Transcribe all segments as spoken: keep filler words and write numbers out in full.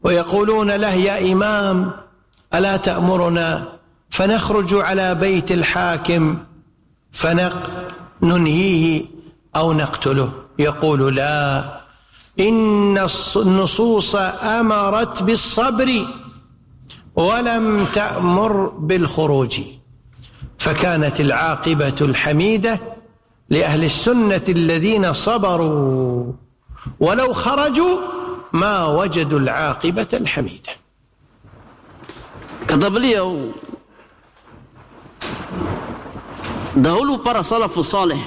ويقولون له: يا إمام ألا تأمرنا فنخرج على بيت الحاكم فننهيه أو نقتله؟ يقول: لا، إن النصوص أمرت بالصبر ولم تأمر بالخروج. فكانت العاقبة الحميدة لأهل السنة الذين صبروا، ولو خرجوا ما وجدوا العاقبة الحميدة. Kata beliau, dahulu para salafus saleh,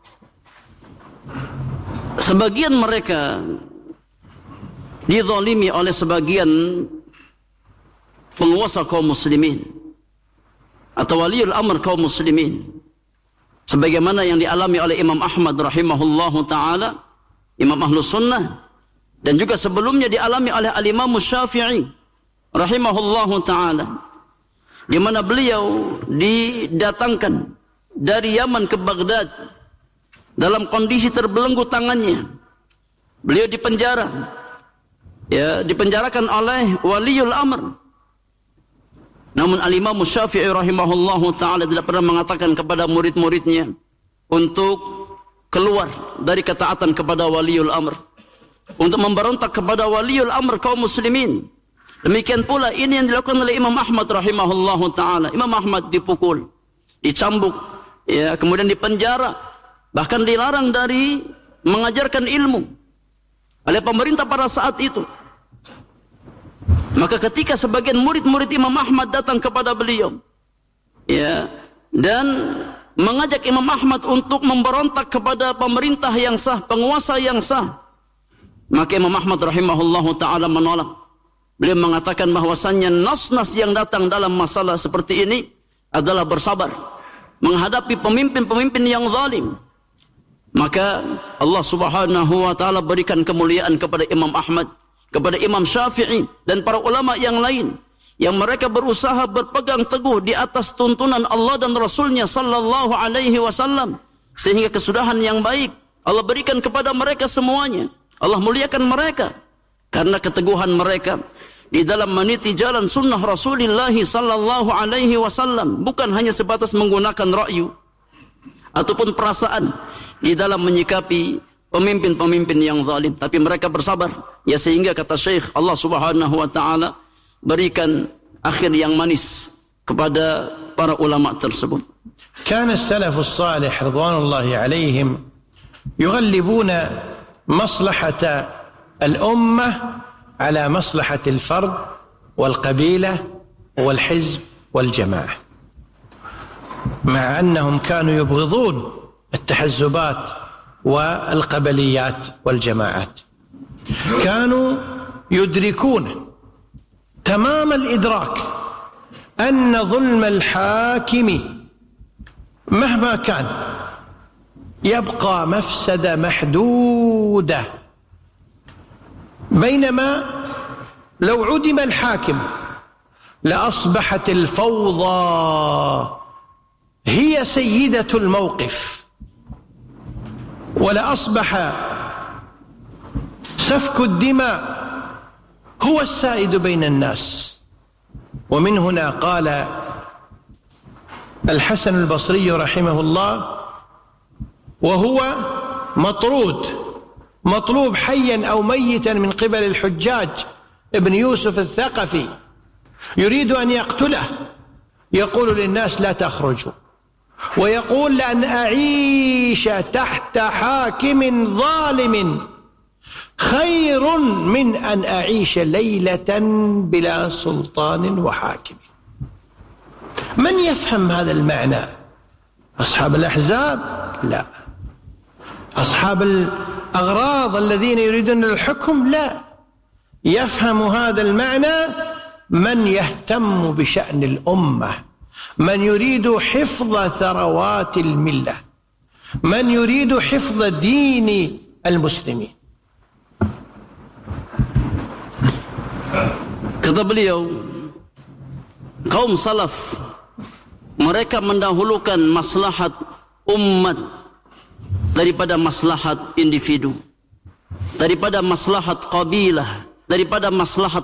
sebagian mereka dizalimi oleh sebagian penguasa kaum muslimin atau waliul amr kaum muslimin, sebagaimana yang dialami oleh Imam Ahmad rahimahullahu taala, Imam Ahlus Sunnah, dan juga sebelumnya dialami oleh Al-Imam Syafi'i rahimahullahu taala, di mana beliau didatangkan dari Yaman ke Baghdad dalam kondisi terbelenggu tangannya. Beliau dipenjara, ya, dipenjarakan oleh waliul amr. Namun Al-Imam Syafi'i rahimahullahu taala tidak pernah mengatakan kepada murid-muridnya untuk keluar dari ketaatan kepada waliul amr, untuk memberontak kepada waliul amr kaum muslimin. Demikian pula ini yang dilakukan oleh Imam Ahmad rahimahullahu taala. Imam Ahmad dipukul, dicambuk, ya, kemudian dipenjara, bahkan dilarang dari mengajarkan ilmu oleh pemerintah pada saat itu. Maka ketika sebagian murid-murid Imam Ahmad datang kepada beliau, ya, dan mengajak Imam Ahmad untuk memberontak kepada pemerintah yang sah, penguasa yang sah, maka Imam Ahmad rahimahullahu taala menolak. Beliau mengatakan bahwasannya nas-nas yang datang dalam masalah seperti ini adalah bersabar menghadapi pemimpin-pemimpin yang zalim. Maka Allah Subhanahu wa taala berikan kemuliaan kepada Imam Ahmad, kepada Imam Syafi'i dan para ulama yang lain yang mereka berusaha berpegang teguh di atas tuntunan Allah dan Rasulnya sallallahu alaihi wasallam, sehingga kesudahan yang baik Allah berikan kepada mereka semuanya. Allah muliakan mereka karena keteguhan mereka di dalam meniti jalan sunnah Rasulullah sallallahu alaihi wasallam, bukan hanya sebatas menggunakan ra'yu ataupun perasaan di dalam menyikapi pemimpin-pemimpin yang zalim, tapi mereka bersabar, ya, sehingga kata Syekh, Allah Subhanahu wa taala berikan akhir yang manis kepada para ulama tersebut. Kana as-salafus salih ridwanullahi alaihim yughallibuna maslahata al-ummah على مصلحة الفرد والقبيلة والحزب والجماعة، مع أنهم كانوا يبغضون التحزبات والقبليات والجماعات. كانوا يدركون تمام الإدراك أن ظلم الحاكم مهما كان يبقى مفسدة محدودة، بينما لو عدم الحاكم لأصبحت الفوضى هي سيدة الموقف، ولأصبح سفك الدماء هو السائد بين الناس. ومن هنا قال الحسن البصري رحمه الله وهو مطرود مطلوب حيا أو ميتا من قبل الحجاج ابن يوسف الثقفي، يريد أن يقتله، يقول للناس لا تخرجوا، ويقول لأن أعيش تحت حاكم ظالم خير من أن أعيش ليلة بلا سلطان وحاكم. من يفهم هذا المعنى؟ أصحاب الأحزاب؟ لا. أصحاب الأغراض الذين يريدون الحكم؟ لا. يفهم هذا المعنى من يهتم بشأن الأمة، من يريد حفظ ثروات الملة، من يريد حفظ دين المسلمين. Kata beliau, kaum salaf mereka mendahulukan maslahat umat daripada maslahat individu, daripada maslahat qabilah, daripada maslahat